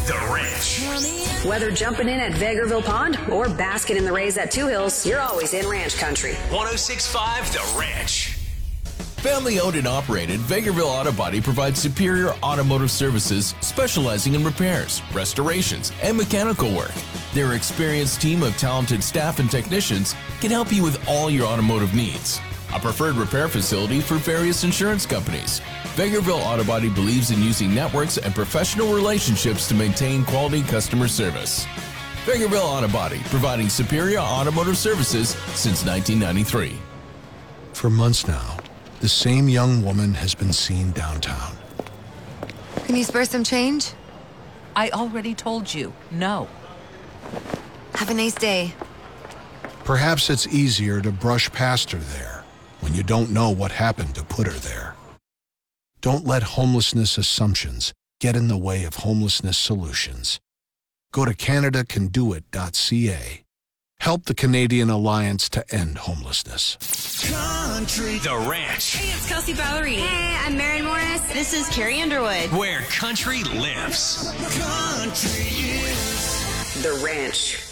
The Ranch. Whether jumping in at Vegreville Pond or basking in the rays at Two Hills, you're always in ranch country. 106.5 The Ranch. Family owned and operated, Vegreville Auto Body provides superior automotive services specializing in repairs, restorations, and mechanical work. Their experienced team of talented staff and technicians can help you with all your automotive needs. A preferred repair facility for various insurance companies. Vegreville Auto Body believes in using networks and professional relationships to maintain quality customer service. Vegreville Auto Body, providing superior automotive services since 1993. For months now, the same young woman has been seen downtown. Can you spare some change? I already told you, no. Have a nice day. Perhaps it's easier to brush past her there when you don't know what happened to put her there. Don't let homelessness assumptions get in the way of homelessness solutions. Go to CanadaCanDoIt.ca. Help the Canadian Alliance to End Homelessness. Country. The Ranch. Hey, it's Kelsey Ballerini. Hey, I'm Maren Morris. This is Carrie Underwood. Where country lives. The Ranch.